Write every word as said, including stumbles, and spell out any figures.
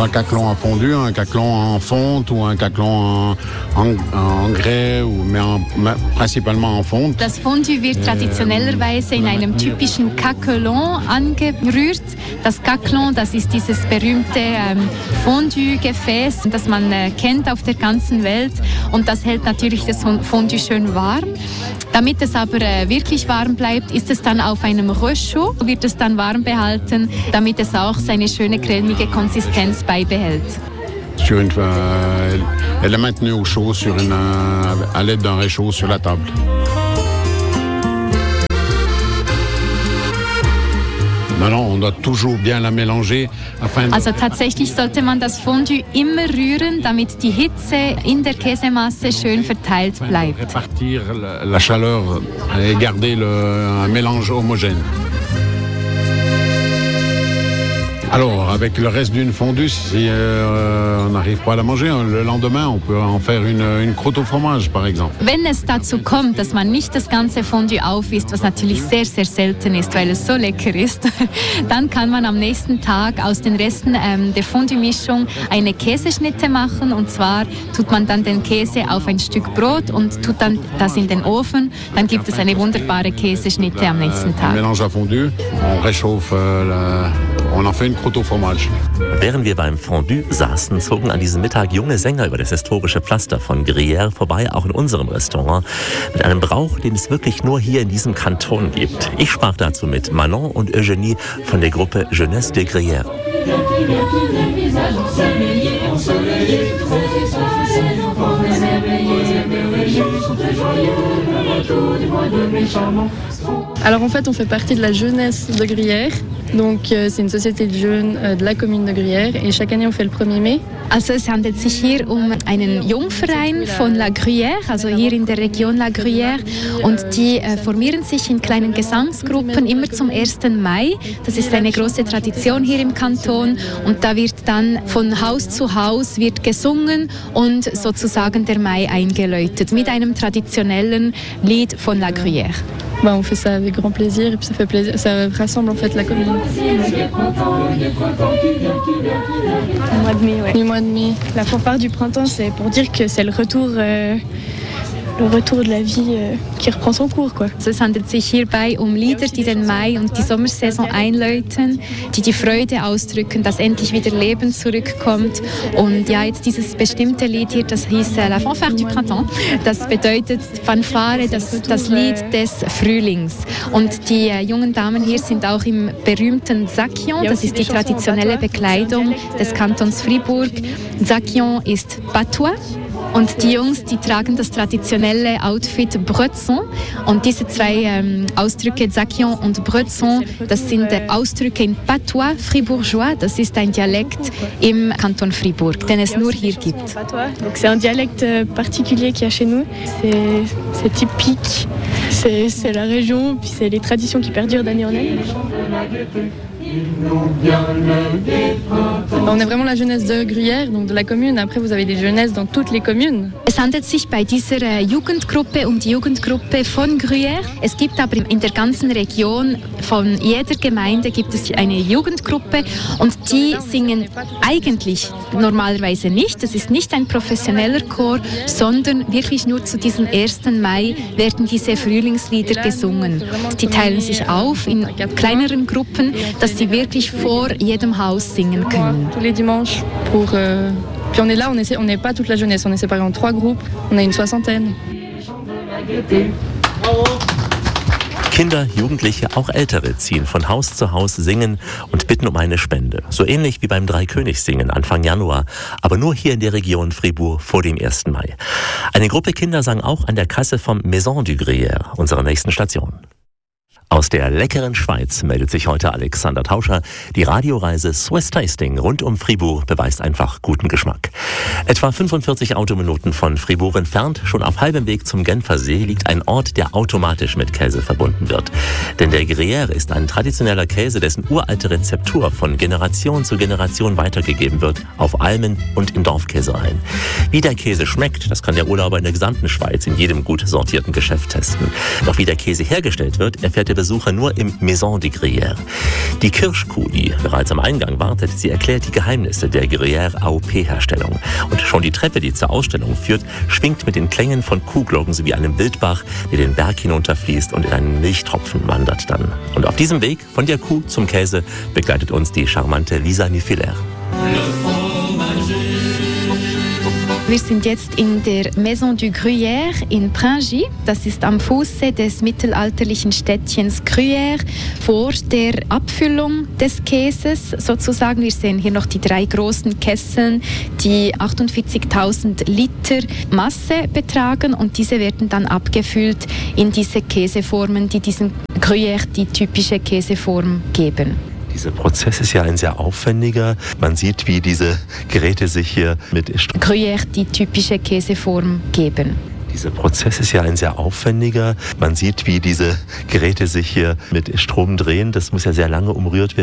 un caclon en fondu, un caclon en fonte ou un caclon en, en, en grès, ou, mais en, principalement en fonte. Das Fondue wird traditionellerweise in einem typischen Caclon angerührt. Das Caclon, das ist dieses berühmte ähm, Fondue-Gefäß, das man äh, kennt auf der ganzen Welt, und das hält natürlich das Fondue schön warm. Damit es aber äh, wirklich warm bleibt, ist es dann auf einem Rechaux, wird es dann warm behalten, damit es auch seine schöne cremige Konsistenz beibehält. Sur une, euh, elle est maintenue au chaud sur une, euh, à l'aide d'un réchaud sur la table. Non, non, on doit toujours bien la mélanger. Afin also tatsächlich sollte man das Fondue immer rühren, damit die Hitze in der Käsemasse schön verteilt bleibt. Répartir la, la chaleur et garder le, un mélange homogène. Alors, avec le reste d'une fondue, si euh, on n'arrive pas à la manger, le lendemain, on peut en faire une, une croûte au fromage, par exemple. Wenn es dazu kommt, dass man nicht das ganze Fondue aufisst, was natürlich sehr, sehr selten ist, weil es so lecker ist, dann kann man am nächsten Tag aus den Resten ähm, der Fondue-Mischung eine Käseschnitte machen. Und zwar tut man dann den Käse auf ein Stück Brot und tut dann das in den Ofen. Dann gibt es eine wunderbare Käseschnitte am nächsten Tag. On mélange à fondue, on réchauffe, euh, la, on en fait une croûte au fromage. Während wir beim Fondue saßen, zogen an diesem Mittag junge Sänger über das historische Pflaster von Gruyère vorbei, auch in unserem Restaurant, mit einem Brauch, den es wirklich nur hier in diesem Kanton gibt. Ich sprach dazu mit Manon und Eugénie von der Gruppe Jeunesse de Gruyère. Alors en fait, on fait partie de la Jeunesse de Gruyère. Donc euh, c'est une société de jeunes euh, de la commune de Gruyère et chaque année on fait le premier mai. Also es handelt sich hier um einen Jungverein von La Gruyère, also hier in der Region La Gruyère, und die äh, formieren sich in kleinen Gesangsgruppen immer zum ersten Mai. Das ist eine große Tradition hier im Kanton, und da wird dann von Haus zu Haus wird gesungen und sozusagen der Mai eingeläutet mit einem traditionellen Lied von La Gruyère. Bah, on fait ça avec grand plaisir et puis ça fait plaisir, ça rassemble en fait la commune. Le mois de mai, ouais. Le mois de mai. La fanfare du printemps, c'est pour dire que c'est le retour, euh, le retour de la vie euh, qui reprend son cours, quoi. Es handelt sich hierbei um Lieder, die den Mai und die Sommersaison einläuten, die die Freude ausdrücken, dass endlich wieder Leben zurückkommt. Und ja, jetzt dieses bestimmte Lied hier, das hieß äh, La Fanfare du Printemps. Das bedeutet Fanfare, das, das Lied des Frühlings. Und die äh, jungen Damen hier sind auch im berühmten Sakion, das ist die traditionelle Bekleidung des Kantons Fribourg. Sakion ist Patois. Und die Jungs, die tragen das traditionelle Outfit Bretson. Und diese zwei ähm, Ausdrücke, Sakion und Bretson, das sind äh, Ausdrücke in Patois fribourgeois. Das ist ein Dialekt im Kanton Fribourg, den es nur hier gibt. Donc c'est un dialecte particulier qu'il y a chez nous. C'est, c'est typique, c'est, c'est la région, puis c'est les traditions qui perdurent d'année en année. On est vraiment la jeunesse de Gruyère, donc de la commune. Après, vous avez des jeunesses dans toutes les communes. Es handelt sich bei dieser äh, Jugendgruppe um die Jugendgruppe von Gruyère. Es gibt aber in der ganzen Region, von jeder Gemeinde gibt es eine Jugendgruppe, und die singen eigentlich normalerweise nicht. Das ist nicht ein professioneller Chor, sondern wirklich nur zu diesem ersten Mai werden diese Frühlingslieder gesungen. Die teilen sich auf in kleineren Gruppen, dass sie wirklich vor jedem Haus singen können. Tous les dimanches pour. Euh, puis on est là, on est, on n'est pas toute la jeunesse, on est séparés en trois groupes, on a une soixantaine. Kinder, Jugendliche, auch Ältere ziehen von Haus zu Haus, singen und bitten um eine Spende. So ähnlich wie beim Dreikönigssingen Anfang Januar, aber nur hier in der Region Fribourg vor dem ersten Mai. Eine Gruppe Kinder sang auch an der Kasse vom Maison du Gruyère, unserer nächsten Station. Aus der leckeren Schweiz meldet sich heute Alexander Tauscher. Die Radioreise Swiss Tasting rund um Fribourg beweist einfach guten Geschmack. Etwa fünfundvierzig Autominuten von Fribourg entfernt, schon auf halbem Weg zum Genfersee, liegt ein Ort, der automatisch mit Käse verbunden wird. Denn der Gruyère ist ein traditioneller Käse, dessen uralte Rezeptur von Generation zu Generation weitergegeben wird, auf Almen und in Dorfkäsereien. Wie der Käse schmeckt, das kann der Urlauber in der gesamten Schweiz in jedem gut sortierten Geschäft testen. Doch wie der Käse hergestellt wird, erfährt er Besucher nur im Maison de Gruyère. Die Kirschkuh, die bereits am Eingang wartet, sie erklärt die Geheimnisse der Gruyère A O P-Herstellung. Und schon die Treppe, die zur Ausstellung führt, schwingt mit den Klängen von Kuhglocken sowie einem Wildbach, der den Berg hinunterfließt und in einen Milchtropfen wandert dann. Und auf diesem Weg von der Kuh zum Käse begleitet uns die charmante Lisa Nifiler. Wir sind jetzt in der Maison du Gruyère in Pringy. Das ist am Fuße des mittelalterlichen Städtchens Gruyère vor der Abfüllung des Käses sozusagen. Wir sehen hier noch die drei großen Kesseln, die achtundvierzigtausend Liter Masse betragen und diese werden dann abgefüllt in diese Käseformen, die diesem Gruyère die typische Käseform geben. Dieser Prozess ist ja ein sehr aufwendiger. Man sieht, wie diese Geräte sich hier mit Gruyère die typische Käseform geben. Dieser Prozess ist ja ein sehr aufwendiger. Man sieht, wie diese Geräte sich hier mit Strom drehen. Das muss ja sehr lange umrührt werden.